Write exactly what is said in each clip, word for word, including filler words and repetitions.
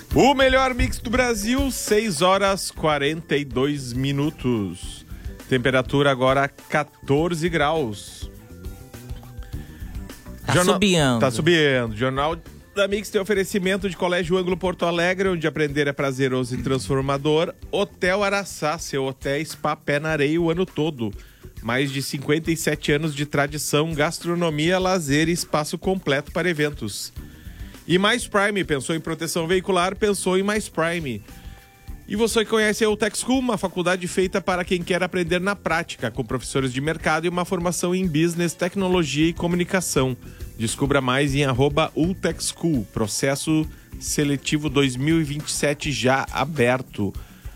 O melhor mix do Brasil, seis horas e quarenta e dois minutos. Temperatura agora quatorze graus. Tá Jornal... subindo. Tá subindo. Jornal da Mix tem oferecimento de Colégio Ângulo Porto Alegre, onde aprender é prazeroso e transformador. Hotel Araçá, seu hotel spa pé na areia o ano todo. Mais de cinquenta e sete anos de tradição, gastronomia, lazer e espaço completo para eventos. E Mais Prime, pensou em proteção veicular, pensou em Mais Prime. E você conhece a Ultec School, uma faculdade feita para quem quer aprender na prática, com professores de mercado e uma formação em business, tecnologia e comunicação. Descubra mais em arroba Ultec School, processo seletivo dois mil e vinte e sete já aberto.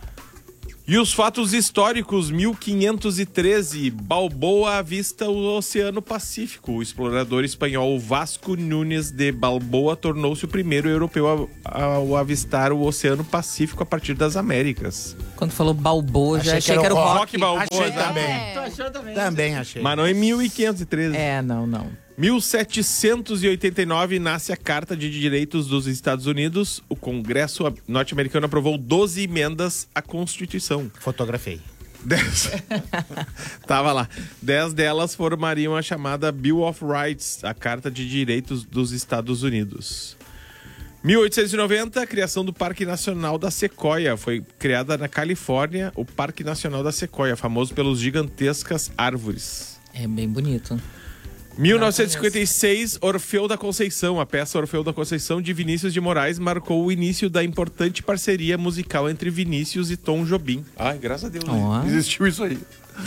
E os fatos históricos, mil quinhentos e treze, Balboa avista o Oceano Pacífico. O explorador espanhol Vasco Núñez de Balboa tornou-se o primeiro europeu a, a avistar o Oceano Pacífico a partir das Américas. Quando falou Balboa, já achei que era o Rock. Rock Balboa. Achei tá? também. É. Tu achou também? Também achei. Mas não em mil quinhentos e treze. É, não, não. mil setecentos e oitenta e nove nasce a Carta de Direitos dos Estados Unidos. O Congresso norte-americano aprovou doze emendas à Constituição. Fotografei. Dez... Tava lá. Dez delas formariam a chamada Bill of Rights, a Carta de Direitos dos Estados Unidos. mil oitocentos e noventa, a criação do Parque Nacional da Sequoia. Foi criada na Califórnia o Parque Nacional da Sequoia, famoso pelas gigantescas árvores. É bem bonito. mil novecentos e cinquenta e seis, Orfeu da Conceição. A peça Orfeu da Conceição, de Vinícius de Moraes, marcou o início da importante parceria musical entre Vinícius e Tom Jobim. Ai, graças a Deus, Oh. existiu isso aí.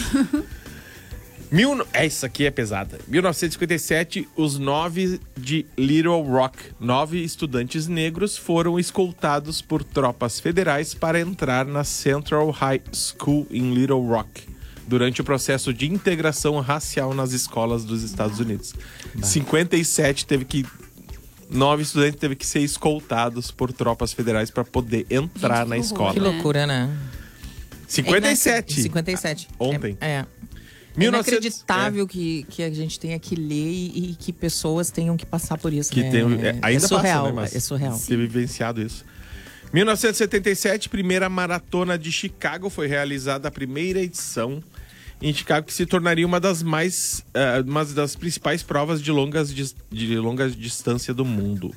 Mil... Essa aqui é pesada. mil novecentos e cinquenta e sete, os nove de Little Rock. Nove estudantes negros foram escoltados por tropas federais para entrar na Central High School em Little Rock, durante o processo de integração racial nas escolas dos Estados Unidos. Bah. cinquenta e sete teve que... Nove estudantes teve que ser escoltados por tropas federais para poder entrar Gente, na que escola. Que loucura, né? cinquenta e sete. cinquenta e sete. Ontem. É. é. mil e novecentos, Inacreditável é. que, que a gente tenha que ler e, e que pessoas tenham que passar por isso, Que né? tem, é, ainda é surreal, passa, né? Mas é surreal. ter vivenciado isso. mil novecentos e setenta e sete, primeira maratona de Chicago, foi realizada a primeira edição em Chicago, que se tornaria uma das mais, uh, uma das principais provas de longas, de longas distância do mundo.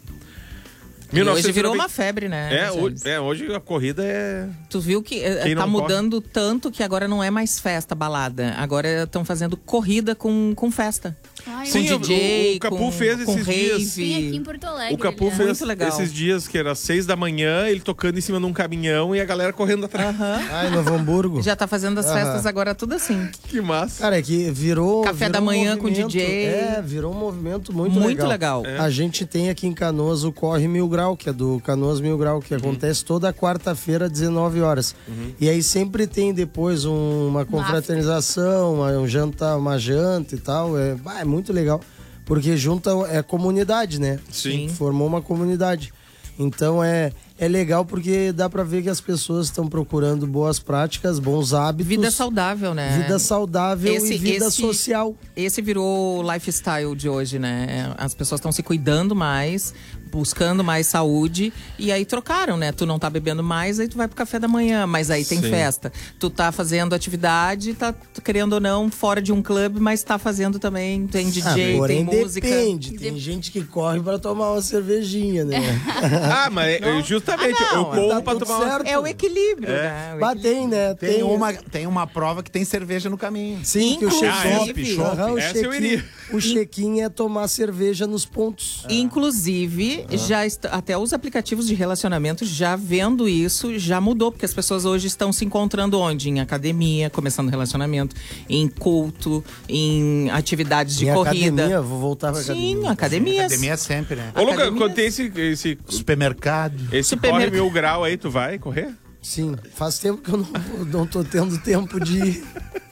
E hoje virou uma febre, né? É hoje, é, hoje a corrida é... Tu viu que Quem tá não mudando corre? Tanto que agora não é mais festa, balada. Agora estão fazendo corrida com, com festa. Ai, Sim, com o- D J, o, o Capu com, fez com esses rave. dias. Sim, aqui em Porto Alegre. O Capu né? fez Muito legal. esses dias que era seis da manhã, ele tocando em cima de um caminhão e a galera correndo atrás. Aham. Ah, em Novo Hamburgo. Já tá fazendo as Aham. festas agora tudo assim. Que massa. Cara, é que virou... Café virou da um manhã com movimento- D J. É, virou um movimento muito, Muito legal. legal. A gente tem aqui em Canoas o Corre Mil Grau, que é do Canoas Mil Grau, que acontece toda quarta-feira, às dezenove horas. E aí sempre tem depois um- uma confraternização, uma, um jantar, uma janta e tal. É, bah, é muito legal. Porque junta é comunidade, né? Sim. Formou uma comunidade. Então é, é legal porque dá pra ver que as pessoas estão procurando boas práticas, bons hábitos. Vida saudável, né? Vida saudável Esse- e vida esse- social. Esse virou o lifestyle de hoje, né? As pessoas estão se cuidando mais, buscando mais saúde. E aí trocaram, né? Tu não tá bebendo mais, aí tu vai pro café da manhã. Mas aí tem Sim. festa. Tu tá fazendo atividade, tá querendo ou não, fora de um clube, mas tá fazendo também. Tem D J, Ah, porém, tem música. depende. Tem gente que corre pra tomar uma cervejinha, né? Ah, mas é- justamente, Ah, não, eu corro tá pra tudo tomar uma... certo. É o equilíbrio, né? O Bah, equilíbrio. tem, né? Tem uma, tem uma prova que tem cerveja no caminho. Sim, que o Inclusive- check-in. Ah, Aham, o essa eu iria. check-in o check-in é tomar cerveja nos pontos. Inclusive, já est- até os aplicativos de relacionamento já vendo isso, já mudou, porque as pessoas hoje estão se encontrando onde? Em academia, começando relacionamento, em culto, em atividades de Em corrida. academia, vou voltar pra academia. Sim, academias. Academia sempre, né? Ô, Luca, Academia. quando tem esse, esse, Supermercado. esse Supermercado. corre mil grau aí, tu vai correr? Sim, faz tempo que eu não, não tô tendo tempo de ir.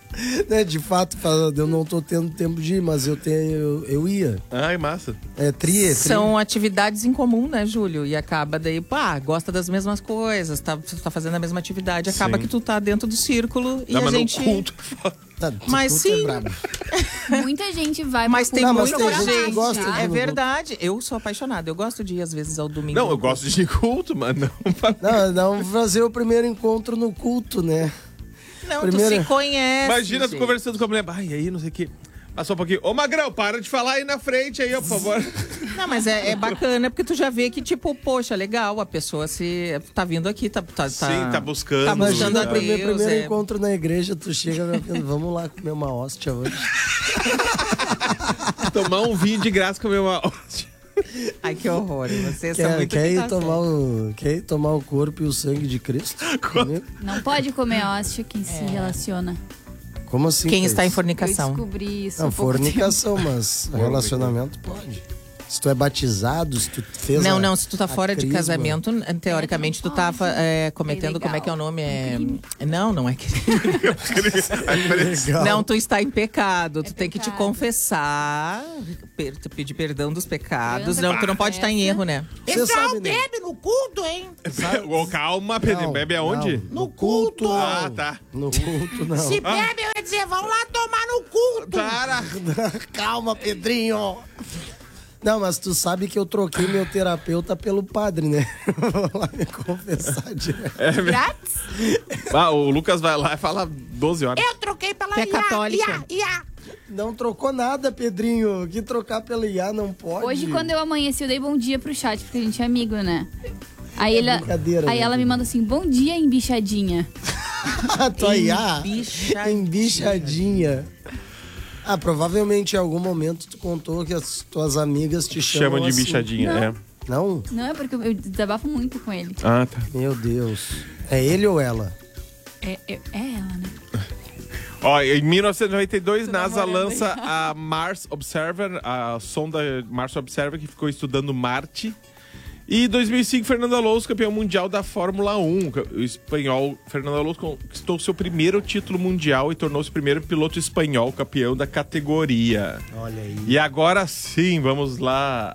Né, de fato, eu não tô tendo tempo de ir, mas eu tenho, eu, eu ia. Ai, massa. É tri, é tri. São atividades em comum, né, Júlio? E acaba daí, pá, gosta das mesmas coisas, tá, tá fazendo a mesma atividade. Acaba Sim. que tu tá dentro do círculo e Não, a mas gente... no culto. Tá, Mas tu é sim. brabo. Muita gente vai Mas pro tem Não, mas muita tem gente que gente. gosta de ir É no verdade. Eu sou apaixonada. Eu gosto de ir, às vezes, ao domingo. Não, eu gosto de culto, mas não pra... Não, não fazer o primeiro encontro no culto, né? Não, Primeiro- tu se conhece. Imagina tu gente. conversando com a mulher. Ai, aí, não sei o quê. Passou um pouquinho. Ô, Magrão, para de falar aí na frente aí, ó, por favor. Não, mas é, é bacana, porque tu já vê que, tipo, poxa, legal, a pessoa se tá vindo aqui, tá... tá, tá Sim, tá buscando. Tá buscando Imagina a o primeiro, Deus, primeiro é. encontro na igreja, tu chega e fala, vamos lá comer uma hóstia hoje. Tomar um vinho de graça comer uma hóstia. Ai, que horror. Vocês são Quer, muito quer, ir quinta tomar o, quer ir tomar o corpo e o sangue de Cristo? Comigo? Não pode comer hóstia quem se relaciona. Como assim? Quem que é está em isso? Eu fornicação. descobri isso. Não, há pouco fornicação, mas relacionamento pode. Se tu é batizado, se tu fez Não, a- não, se tu tá a fora de crisma. casamento, teoricamente tu tá fa- é, cometendo, É como é que é o legal. nome? É... Não, não é que... Legal. Não, tu está em pecado. Tu tem que te pecado. confessar, per- pedir perdão dos pecados. Grande Não, tu não pode estar em festa. erro, né? Você sabe, né? no culto, hein? Ô, calma, Pedro. Não, Bebe aonde? não. No culto. Ah, tá. No culto, não. Se bebe, eu ia dizer, vamos lá tomar no culto. Para. Calma, Pedrinho. Não, mas tu sabe que eu troquei meu terapeuta pelo padre, né? Vou lá me confessar direto. Grátis? Ah, o Lucas vai lá e fala doze horas. Eu troquei pela Tu é I A, católica? I A, I A. Não trocou nada, Pedrinho. Que trocar pelo I A não pode. Hoje, quando eu amanheci, eu dei bom dia pro chat, porque a gente é amigo, né? Aí, ele, brincadeira, aí né, ela me Pedro? manda assim, bom dia, embichadinha. A tua I A? Embichadinha. Embichadinha. Ah, provavelmente em algum momento tu contou que as tuas amigas te chamam Chama de assim. bichadinha, é. Não? Não, é porque eu, eu desabafo muito com ele. Ah, tá. Meu Deus. É ele ou ela? É, é, é ela, né? Ó, em mil novecentos e noventa e dois, NASA namorando lança a Mars Observer, a sonda Mars Observer que ficou estudando Marte. E em dois mil e cinco, Fernando Alonso, campeão mundial da Fórmula um. O espanhol Fernando Alonso conquistou seu primeiro título mundial e tornou-se o primeiro piloto espanhol campeão da categoria. Olha aí. E agora sim, vamos lá.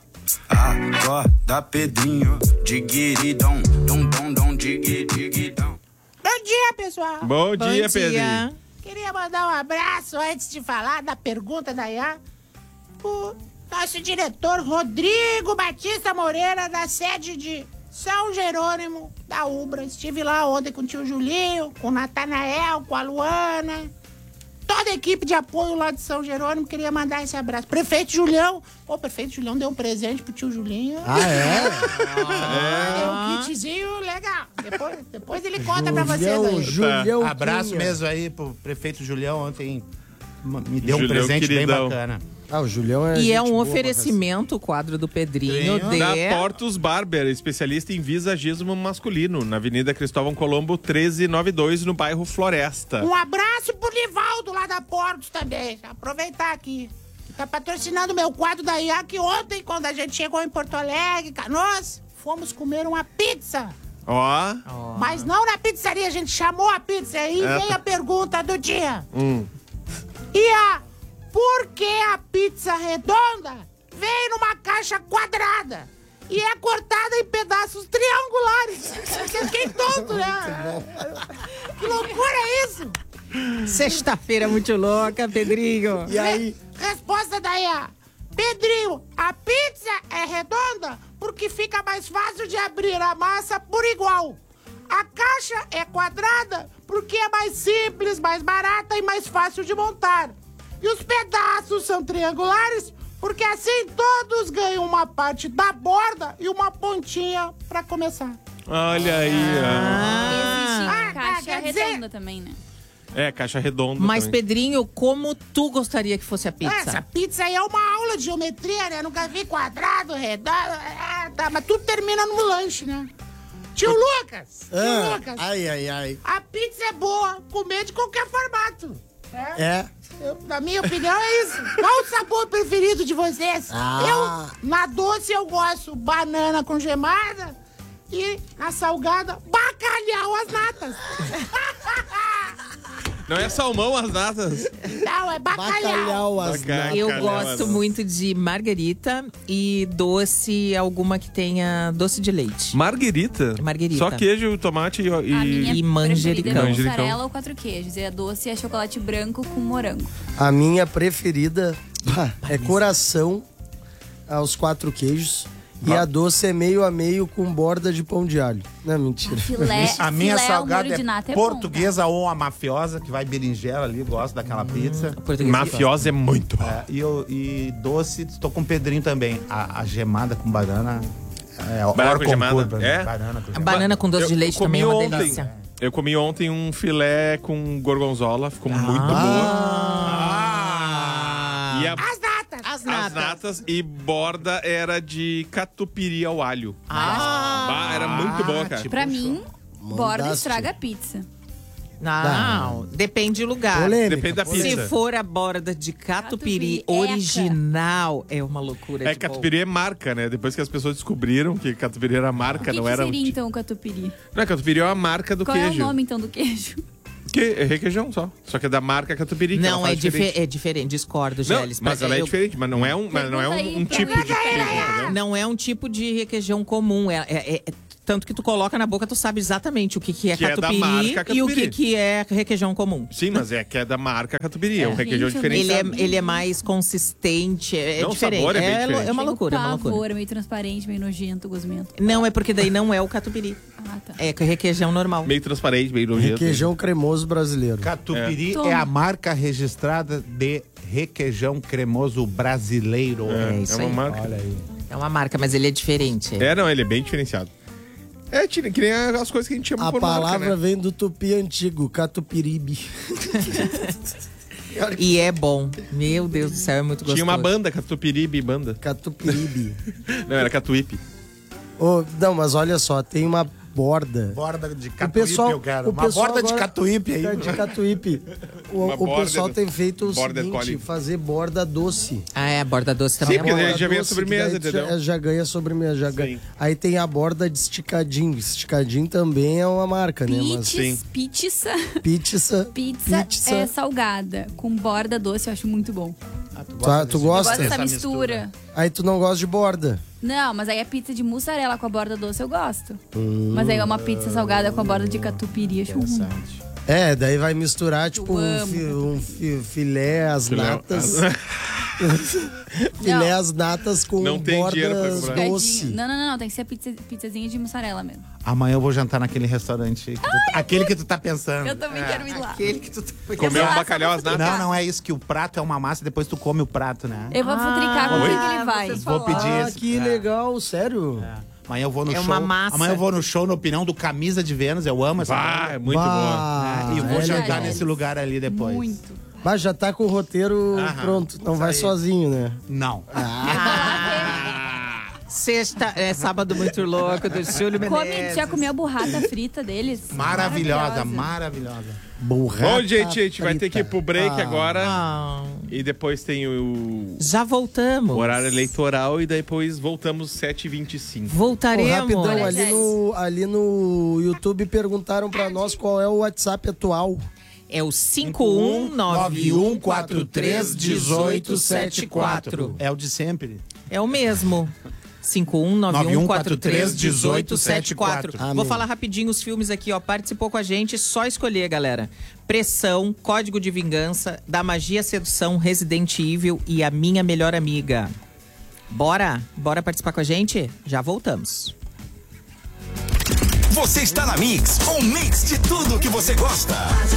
Acorda, Pedrinho, diguiridão, dom, dom, dom, digui, digidão. Bom dia, pessoal. Bom, Bom dia, Pedrinho. Queria mandar um abraço antes de falar da pergunta da I A pro nosso diretor Rodrigo Batista Moreira, da sede de São Jerônimo, da Ubra. Estive lá ontem com o tio Julinho, com o Natanael, com a Luana. Toda a equipe de apoio lá de São Jerônimo, queria mandar esse abraço. Prefeito Julião. Ô, prefeito Julião deu um presente pro tio Julinho. Ah, é? Deu um kitzinho legal. Depois, depois ele conta pra vocês Julião, aí. Julião Abraço Cunha. mesmo aí pro prefeito Julião. Ontem me deu um Julião, presente queridão. bem bacana. Ah, o Julião é E gente é um boa, oferecimento, o quadro do Pedrinho, de... Da Portus Barber, especialista em visagismo masculino, na Avenida Cristóvão Colombo, treze noventa e dois, no bairro Floresta. Um abraço pro Livaldo lá da Portos também. Aproveitar aqui. Que tá patrocinando meu quadro da I A, que ontem, quando a gente chegou em Porto Alegre, Canoas, fomos comer uma pizza. Ó, Mas não na pizzaria, a gente chamou a pizza. E É, vem tá. a pergunta do dia. hum. I A, por que a pizza redonda vem numa caixa quadrada e é cortada em pedaços triangulares? Eu fiquei tonto, né? Que loucura é isso? Sexta-feira muito louca, Pedrinho. E aí? Resposta da I A. Pedrinho, a pizza é redonda porque fica mais fácil de abrir a massa por igual. A caixa é quadrada porque é mais simples, mais barata e mais fácil de montar. E os pedaços são triangulares porque assim todos ganham uma parte da borda e uma pontinha pra começar. Olha aí, ó. Existe Ah, caixa quer dizer- redonda também, né? É, caixa redonda Mas, também. Pedrinho, como tu gostaria que fosse a pizza? Essa pizza aí é uma aula de geometria, né? Nunca vi quadrado, redondo. Ah, tá, mas tudo termina no lanche, né? Tio Lucas! Tio Ah, Lucas! ai, ai, ai. A pizza é boa, comer de qualquer formato. É. É? Eu, na minha opinião, é isso. Qual o sabor preferido de vocês? Ah. Eu, na doce, eu gosto banana com gemada e na salgada, bacalhau às natas. Não é salmão as natas? Não, é bacalhau. Bacalhau, as Bacalhau. Eu Bacalhau, gosto não. muito de margarita e doce, alguma que tenha doce de leite. Marguerita? Marguerita. Só queijo, tomate e... A minha E preferida manjericão. é Manjericão. mussarela ou quatro queijos. É doce e é chocolate branco com morango. A minha preferida é coração aos quatro queijos. E a doce é meio a meio com borda de pão de alho. Não, mentira. Filé, A minha filé ao salgada molho de é nata é bom, portuguesa ou a mafiosa, que vai berinjela ali, gosto daquela pizza. Português Mafiosa é muito bom. É, e, eu, e doce, tô com o Pedrinho também. A, a gemada com banana. É, Banana hors com gemada? concurso pra mim. É? Banana com A gemada. banana com doce Eu de leite comi também é uma ontem. delícia. Eu comi ontem um filé com gorgonzola, ficou muito Ah. boa. E a, As natas. As as natas e borda era de catupiry ao alho. Ah. Bah, era muito boa, cara. Pra mim, borda Mandaste. estraga a pizza. Não, depende do lugar. Polêmica. Depende da Se pizza. for a borda de catupiry, Catupiry, eca. original, é uma loucura É, de catupiry é marca, né? Depois que as pessoas descobriram que catupiry era marca, O que, não que era... seria um ti- então o catupiry? Não, catupiry é a marca do Qual queijo. é o nome então do queijo? Que é requeijão só. Só que é da marca catupiry. que ela Não, é, faz dife diferente. é diferente, discordo, Não, Gélis. mas ela é eu- diferente, mas não é um, mas não é um, Pergunta aí, um tipo de pergunta queijo, entendeu? Não é um tipo de requeijão comum. É, é- é- tanto que tu coloca na boca, tu sabe exatamente o que, que é Que é da catupiry marca e o que, catupiry. que é requeijão comum. Sim, mas é que é da marca catupiry. É um requeijão Gente, eu diferente. Ele é, ele é mais consistente, é, é Não, o diferente. sabor é bem diferente. é uma Chega loucura, é uma pavor, loucura. meio transparente, meio nojento, gosmento. Não, é porque daí não é o catupiry. Ah, tá. É requeijão normal. Meio transparente, meio nojento. Requeijão cremoso brasileiro. Catupiry É. é. a marca registrada de requeijão cremoso brasileiro. É isso uma aí. marca. Olha aí. É uma marca, mas ele é diferente. É, não, ele é bem diferenciado. É, tira- que nem as coisas que a gente chama A por palavra marca, né? vem do tupi antigo, catupiribe. E é bom. Meu Deus do céu, é muito gostoso. Tinha uma banda, Catupiribe Banda. Catupiribe. Não, era Catuípe. Ô, não, mas olha só, tem uma borda. Borda de O catuípe, pessoal, eu quero. o Uma pessoal borda de agora- catuípe aí. É, de catuípe. O, Uma o borda pessoal do- tem feito o borda seguinte, collie. fazer borda doce. Ah, é, a borda doce também Sim, é porque boa. daí já vem a Doce, sobremesa, que daí entendeu? Já, já ganha sobremesa, já Sim. ganha. Aí tem a borda de esticadinho. Esticadinho também é uma marca, né? Mas Sim. Pizza, pizza, pizza, pizza. é salgada, com borda doce, eu acho muito bom. Tá, tu Eu gosta? gosto dessa Essa mistura. Aí tu não gosta de borda. Não, mas aí a pizza de mussarela com a borda doce eu gosto. Mas aí é uma pizza salgada com a borda de catupiry, acho ruim. Interessante. É, daí vai misturar tipo um, amo. fi- um fi- filé às Filé- natas. filé às natas com Não tem dinheiro pra bordas comprar. doce. Não, não, não, não, tem que ser pizza, pizzazinha de mussarela mesmo. Amanhã eu vou jantar naquele restaurante. que tu- aquele que tu tá pensando. Eu também quero ir lá. Aquele que tu... Comeu um lá, bacalhau só às pra natas. Não, não é isso, que o prato é uma massa e depois tu come o prato, né? Eu vou futricar com Oi? quem que ele vai. vocês Vou pedir Ah, esse. que É. legal, sério. É. Amanhã eu vou no É show. uma massa. Amanhã eu vou no show, na opinião do Camisa de Vênus. Eu amo essa Bah, é banda. muito boa. Bah, É, e vou é jantar legal. nesse lugar ali depois. Muito. Mas já tá com o roteiro Aham, pronto. Não isso vai aí. sozinho, né? Não. Sexta, é sábado muito louco do Júlio Come, Menezes. já comeu a burrata frita deles? Maravilhosa, maravilhosa. Burrata Bom, gente, a gente vai ter que ir pro break Ah. agora. Ah, E depois tem o já voltamos. horário eleitoral e depois voltamos sete e vinte e cinco. Ô, Voltaremos. rapidão, Olha, ali Jéssica. no, ali no YouTube perguntaram pra nós qual é o WhatsApp atual. É o cinco um nove um quatro três um oito sete quatro. É o de sempre. É o mesmo. cinco um nove um quatro três um oito sete quatro. Amém. Vou falar rapidinho os filmes aqui, ó. Participou com a gente, só escolher, galera. Pressão, Código de Vingança, Da Magia Sedução, Resident Evil e A Minha Melhor Amiga. Bora? Bora participar com a gente? Já voltamos. Você está na Mix, um mix de tudo que você gosta.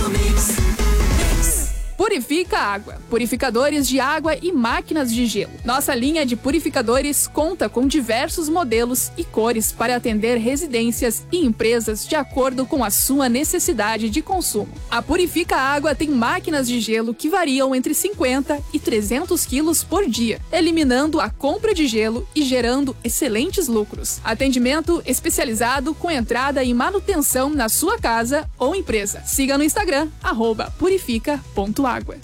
Purifica Água. Purificadores de água e máquinas de gelo. Nossa linha de purificadores conta com diversos modelos e cores para atender residências e empresas de acordo com a sua necessidade de consumo. A Purifica Água tem máquinas de gelo que variam entre cinquenta e trezentos quilos por dia, eliminando a compra de gelo e gerando excelentes lucros. Atendimento especializado com entrada e manutenção na sua casa ou empresa. Siga no Instagram, arroba purifica ponto água.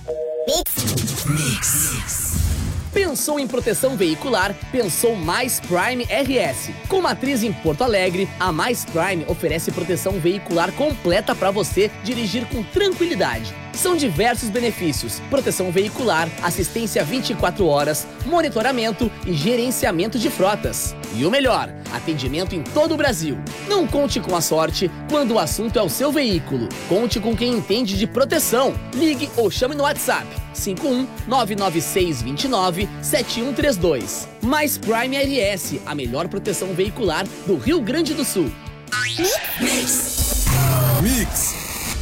Pensou em proteção veicular? Pensou Mais Prime R S. Com matriz em Porto Alegre, a Mais Prime oferece proteção veicular completa para você dirigir com tranquilidade. São diversos benefícios: proteção veicular, assistência vinte e quatro horas, monitoramento e gerenciamento de frotas. E o melhor, atendimento em todo o Brasil. Não conte com a sorte quando o assunto é o seu veículo. Conte com quem entende de proteção. Ligue ou chame no WhatsApp cinco um nove nove seis dois nove sete um três dois. Mais Prime R S, a melhor proteção veicular do Rio Grande do Sul. Mix. Mix.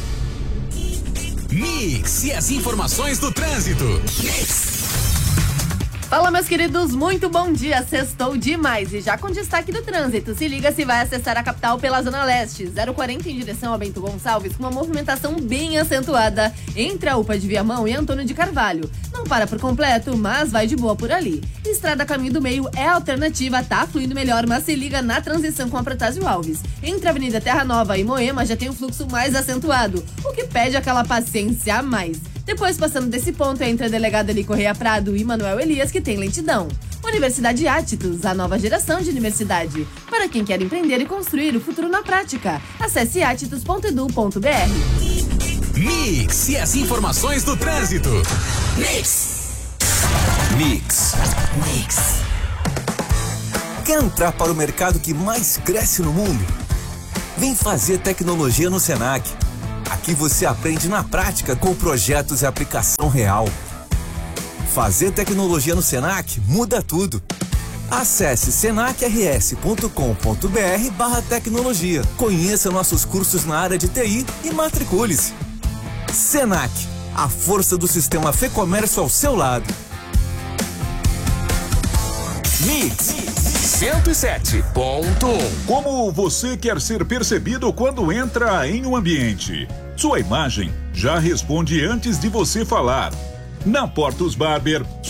Mix e as informações do trânsito. Mix. Fala, meus queridos, muito bom dia, sextou demais e já com destaque do trânsito. Se liga se vai acessar a capital pela Zona Leste, zero quarenta em direção a Bento Gonçalves, com uma movimentação bem acentuada entre a UPA de Viamão e Antônio de Carvalho. Não para por completo, mas vai de boa por ali. Estrada Caminho do Meio é a alternativa, tá fluindo melhor, mas se liga na transição com a Protásio Alves. Entre a Avenida Terra Nova e Moema já tem um fluxo mais acentuado, o que pede aquela paciência a mais. Depois, passando desse ponto, entre a Delegada Ali Correia Prado e Manuel Elias, que tem lentidão. Universidade Átitos, a nova geração de universidade. Para quem quer empreender e construir o futuro na prática. Acesse atitos ponto edu ponto br. Mix e as informações do trânsito. Mix. Mix. Mix. Quer entrar para o mercado que mais cresce no mundo? Vem fazer tecnologia no Senac. Aqui você aprende na prática com projetos e aplicação real. Fazer tecnologia no Senac muda tudo. Acesse senac r s ponto com ponto b r barra tecnologia. Conheça nossos cursos na área de T I e matricule-se. Senac, a força do sistema Fê-Comércio ao seu lado. Mix cento e sete ponto um. Como você quer ser percebido quando entra em um ambiente? Sua imagem já responde antes de você falar. Na Portos Barber,